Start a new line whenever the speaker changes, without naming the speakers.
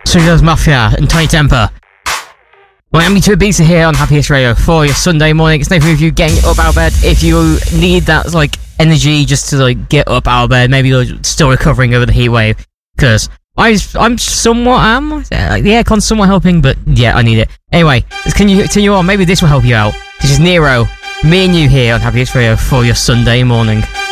So does Mafia and Tiny Temper. Miami to Ibiza here on Happiest Radio for your Sunday morning. It's Nathan with you getting up out of bed. If you need that like energy just to like get up out of bed, maybe you're still recovering over the heat wave, because I'm somewhat the aircon's somewhat helping, but yeah, I need it. Anyway, let's continue on. Maybe this will help you out. This is Nero, me and you here on Happiest Radio for your Sunday morning.